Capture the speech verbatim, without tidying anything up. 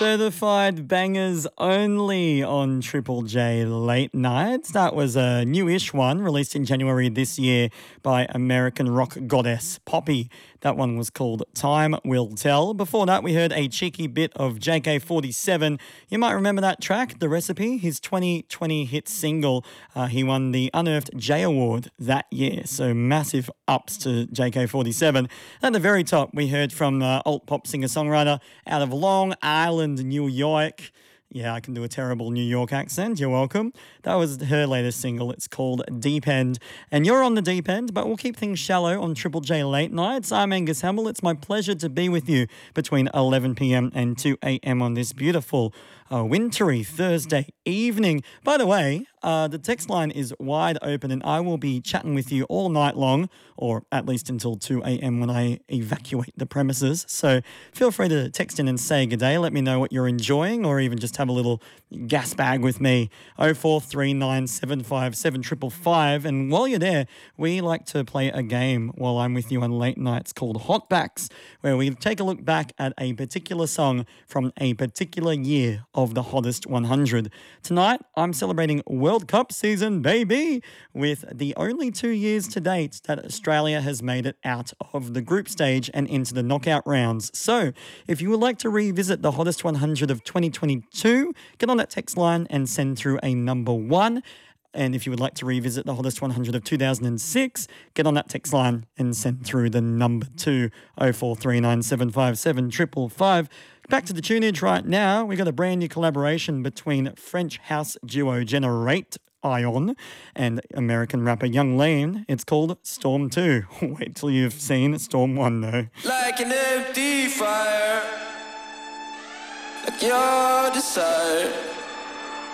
Certified bangers only on Triple J Late Nights. That was a newish one released in January this year by American rock goddess Poppy. That one was called Time Will Tell. Before that, we heard a cheeky bit of J K forty-seven. You might remember that track, The Recipe, his twenty twenty hit single. Uh, he won the Unearthed J Award that year, so massive ups to J K forty-seven. At the very top, we heard from uh, alt pop singer-songwriter out of Long Island, New York. Yeah, I can do a terrible New York accent. You're welcome. That was her latest single. It's called Deep End. And you're on the deep end, but we'll keep things shallow on Triple J Late Nights. I'm Angus Hamill. It's my pleasure to be with you between eleven p.m. and two a.m. on this beautiful uh, wintry Thursday evening. By the way, uh, the text line is wide open and I will be chatting with you all night long, or at least until two a.m. when I evacuate the premises. So feel free to text in and say good day. Let me know what you're enjoying, or even just have a little gas bag with me. oh four three nine seven five seven five five five. And while you're there, we like to play a game while I'm with you on late nights called Hotbacks, where we take a look back at a particular song from a particular year of the Hottest one hundred. Tonight, I'm celebrating World Cup season, baby, with the only two years to date that Australia has made it out of the group stage and into the knockout rounds. So, if you would like to revisit the Hottest one hundred of twenty twenty-two, get on that text line and send through a number one. And if you would like to revisit the Hottest one hundred of two thousand six, get on that text line and send through the number two, oh four three nine seven five seven five five five. Back to the tunage right now. We've got a brand new collaboration between French house duo Generate Ion and American rapper Young Lane. It's called Storm two. Wait till you've seen Storm one though. Like an empty fire, like your desire.